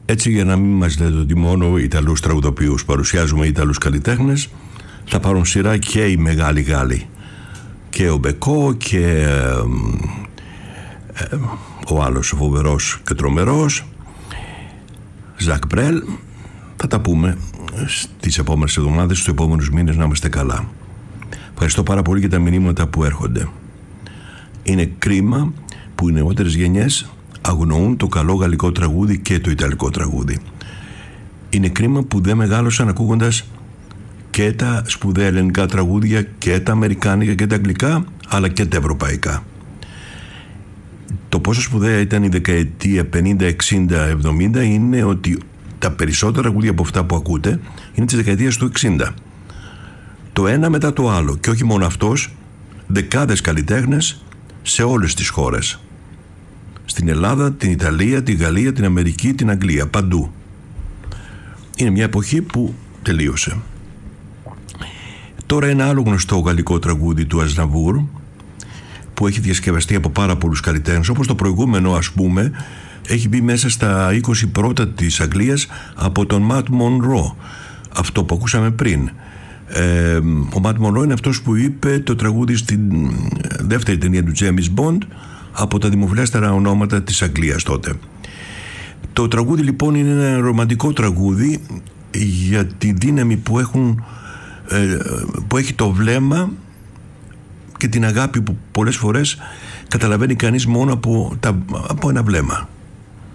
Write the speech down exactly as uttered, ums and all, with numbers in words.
Έτσι, για να μην μας λέτε ότι μόνο Ιταλούς τραγουδοποιούς παρουσιάζουμε, Ιταλούς καλλιτέχνες, θα πάρουν σειρά και οι μεγάλοι Γάλλοι, και ο Μπεκό και ε, ε, ο άλλος φοβερός και τρομερός Ζακ Μπρέλ. Θα τα πούμε στις επόμενες εβδομάδες, στους επόμενους μήνες. Να είμαστε καλά. Ευχαριστώ πάρα πολύ για τα μηνύματα που έρχονται. Είναι κρίμα που οι νεότερες γενιές αγνοούν το καλό γαλλικό τραγούδι και το ιταλικό τραγούδι. Είναι κρίμα που δεν μεγάλωσαν ακούγοντας και τα σπουδαία ελληνικά τραγούδια και τα αμερικάνικα και τα αγγλικά, αλλά και τα ευρωπαϊκά. Το πόσο σπουδαία ήταν η δεκαετία πενήντα, εξήντα, εβδομήντα είναι ότι τα περισσότερα τραγούδια από αυτά που ακούτε είναι της δεκαετίας του εξήντα. Το ένα μετά το άλλο, και όχι μόνο αυτός, δεκάδες καλλιτέχνες σε όλες τις χώρες. Στην Ελλάδα, την Ιταλία, τη Γαλλία, την Αμερική, την Αγγλία, παντού. Είναι μια εποχή που τελείωσε. Τώρα ένα άλλο γνωστό γαλλικό τραγούδι του Αζναβούρ, που έχει διασκευαστεί από πάρα πολλούς καλλιτέχνες, όπως το προηγούμενο, ας πούμε, έχει μπει μέσα στα είκοσι πρώτα της Αγγλίας από τον Ματ Μονρό, αυτό που ακούσαμε πριν. Ε, ο Ματ Μονρό είναι αυτός που είπε το τραγούδι στην δεύτερη ταινία του James Bond, από τα δημοφιλέστερα ονόματα της Αγγλίας τότε. Το τραγούδι λοιπόν είναι ένα ρομαντικό τραγούδι για τη δύναμη που, έχουν, ε, που έχει το βλέμμα και την αγάπη που πολλές φορές καταλαβαίνει κανείς μόνο από, τα, από ένα βλέμμα.